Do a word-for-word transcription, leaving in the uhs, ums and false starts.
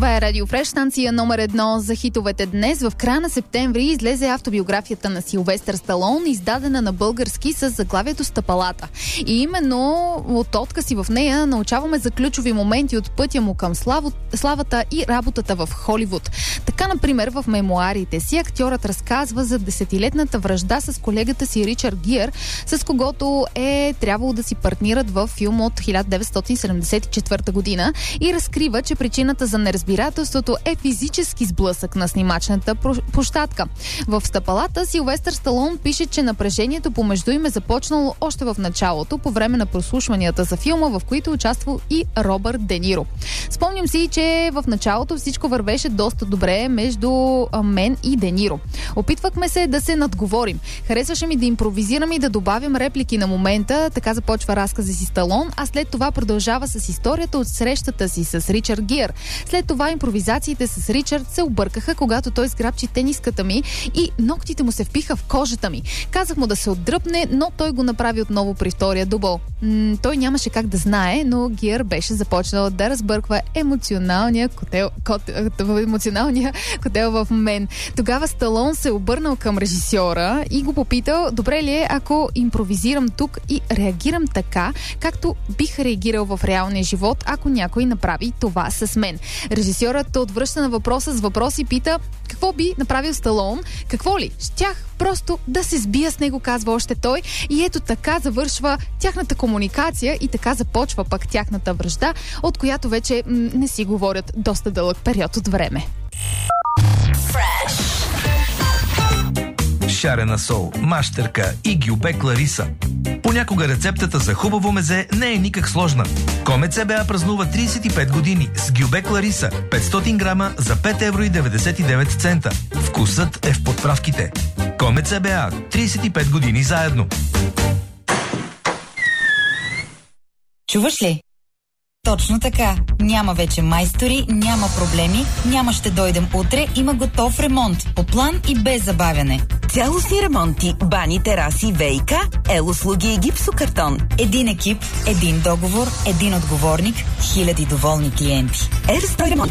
Това е Радио Фреш, станция номер едно за хитовете днес. В края на септември излезе автобиографията на Силвестър Сталон, издадена на български с заглавието "Стъпалата". И именно от откази в нея научаваме за ключови моменти от пътя му към славо, славата и работата в Холивуд. Така, например, в мемуарите си актьорът разказва за десетилетната вражда с колегата си Ричард Гир, с когото е трябвало да си партнират във филм от хиляда деветстотин седемдесет и четвърта година и разкрива, че причината за неразбирателството е физически сблъсък на снимачната площадка. В "Стъпалата" Силвестър Сталон пише, че напрежението помежду им е започнало още в началото, по време на прослушванията за филма, в които участвал и Робърт Де Ниро. Спомням си, че в началото всичко вървеше доста добре между мен и Де Ниро. Опитвахме се да се надговорим. Харесваше ми да импровизирам и да добавям реплики на момента, така започва разказа си Сталон, а след това продължава с историята от срещата си с Ричард Гир. След това импровизациите с Ричард се объркаха, когато той сграбчи тениската ми и ногтите му се впиха в кожата ми. Казах му да се отдръпне, но той го направи отново при втория дубъл. М- той нямаше как да знае, но Гир беше започнал да разбърква емоционалния котел, кот, емоционалния котел в мен. Тогава Сталон се обърнал към режисьора и го попитал, добре ли е, ако импровизирам тук и реагирам така, както бих реагирал в реалния живот, ако някой направи това с мен. Режисьорът отвръща на въпроса с въпрос и пита, какво би направил Сталон? Какво ли? Щях просто да се сбия с него, казва още той. И ето така завършва тяхната комуникация и така започва пък тяхната вражда, от която вече м- не си говорят доста дълъг период от време. Шарена сол, мащерка и гюбек Лариса. Понякога рецептата за хубаво мезе не е никак сложна. Комет ЦБА празнува трийсет и пет години с гюбек Лариса, петстотин грама за пет евро и деветдесет и девет цента. Вкусът е в подправките. Комет ЦБА, трийсет и пет години заедно. Чуваш ли? Точно така. Няма вече майстори, няма проблеми, няма ще дойдем утре, има готов ремонт. По план и без забавяне. Цялостни ремонти, бани, тераси, ВиК, Ел-услуги и гипсокартон. Един екип, един договор, един отговорник, хиляди доволни клиенти. Ерстой ремонт.